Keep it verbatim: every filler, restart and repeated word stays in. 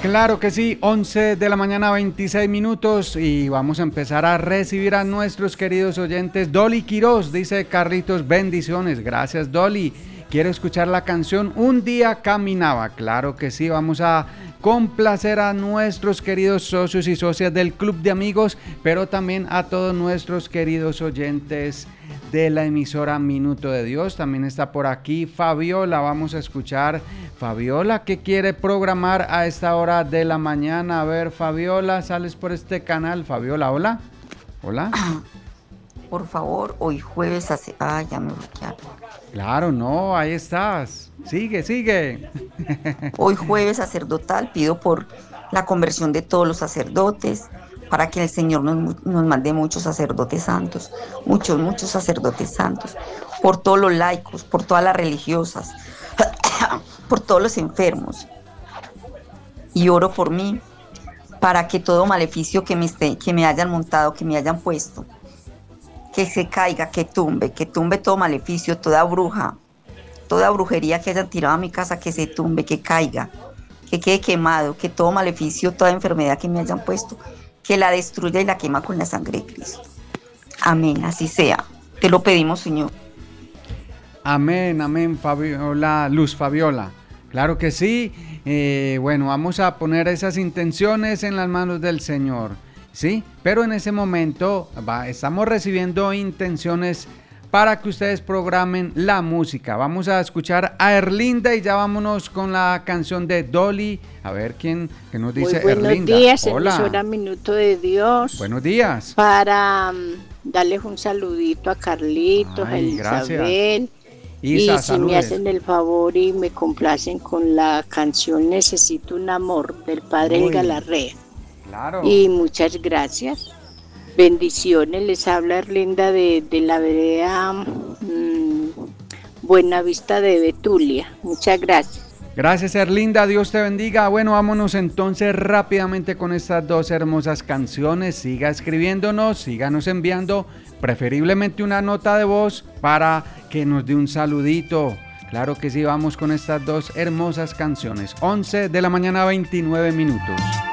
Claro que sí, once de la mañana, veintiséis minutos, y vamos a empezar a recibir a nuestros queridos oyentes. Dolly Quiroz dice: Carlitos, bendiciones. Gracias, Dolly. Quiero escuchar la canción Un día caminaba. Claro que sí, vamos a complacer a nuestros queridos socios y socias del Club de Amigos, pero también a todos nuestros queridos oyentes de la emisora Minuto de Dios. También está por aquí Fabiola, vamos a escuchar. Fabiola, ¿qué quiere programar a esta hora de la mañana? A ver, Fabiola, sales por este canal. Fabiola, hola. Hola. Por favor, hoy jueves hace... Ah, ya me bloquearon. Claro, no, ahí estás. Sigue, sigue. Hoy jueves sacerdotal pido por la conversión de todos los sacerdotes, para que el Señor nos, nos mande muchos sacerdotes santos, muchos, muchos sacerdotes santos, por todos los laicos, por todas las religiosas, por todos los enfermos. Y oro por mí, para que todo maleficio que me, esté, que me hayan montado, que me hayan puesto, que se caiga, que tumbe, que tumbe todo maleficio, toda bruja, toda brujería que hayan tirado a mi casa, que se tumbe, que caiga, que quede quemado, que todo maleficio, toda enfermedad que me hayan puesto, que la destruya y la quema con la sangre de Cristo. Amén, así sea. Te lo pedimos, Señor. Amén, amén, Fabiola, Luz Fabiola. Claro que sí. Eh, bueno, vamos a poner esas intenciones en las manos del Señor, ¿sí? Pero en ese momento va, estamos recibiendo intenciones para que ustedes programen la música. Vamos a escuchar a Erlinda y ya vámonos con la canción de Dolly. A ver quién que nos dice Muy buenos Erlinda. días, Hola. emisora Minuto de Dios. Buenos días. Para um, darles un saludito a Carlitos, Ay, a gracias. Isabel. Isa, y si saludes. me hacen el favor y me complacen con la canción Necesito un amor del Padre Uy, El Galarrea. Claro. Y muchas gracias. Bendiciones, les habla Erlinda de, de la vereda mmm, Buenavista de Betulia. Muchas gracias. Gracias, Erlinda, Dios te bendiga. Bueno, vámonos entonces rápidamente con estas dos hermosas canciones. Siga escribiéndonos, síganos enviando, preferiblemente una nota de voz para que nos dé un saludito. Claro que sí, vamos con estas dos hermosas canciones. once de la mañana, veintinueve minutos.